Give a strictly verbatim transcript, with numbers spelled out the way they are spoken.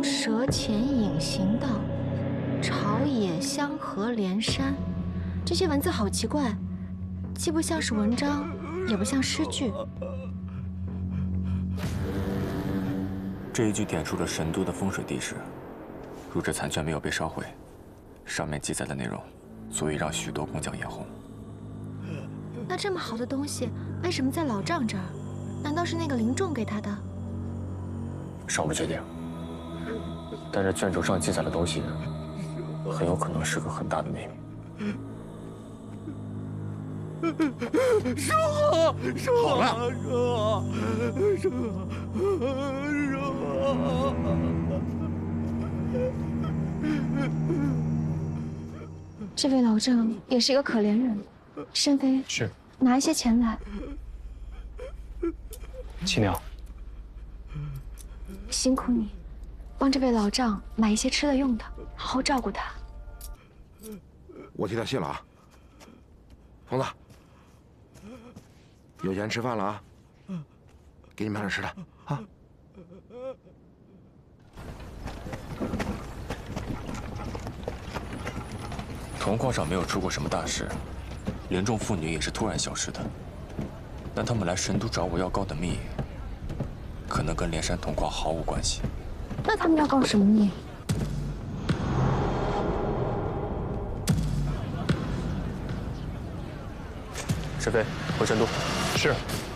蛇潜隐行道，朝野相合连山。这些文字好奇怪，既不像是文章，也不像诗句。 这一句点出了神都的风水地势。如这残卷没有被烧毁，上面记载的内容足以让许多工匠眼红。 那这么好的东西，为什么在老丈这儿？难道是那个林仲给他的？ 尚不确定。但这卷轴上记载的东西，很有可能是个很大的秘密。 叔，叔，好了，叔，叔， 这位老丈也是一个可怜人，申妃是拿一些钱来。 七娘， 辛苦你，帮这位老丈买一些吃的用的，好好照顾他。 我替他谢了啊。疯子，有钱吃饭了啊！给你买点吃的啊。 铜矿上没有出过什么大事，林仲父女也是突然消失的。但他们来神都找我要告的密，可能跟连山铜矿毫无关系。 那他们要告什么密？ 申妃，回神都。 是。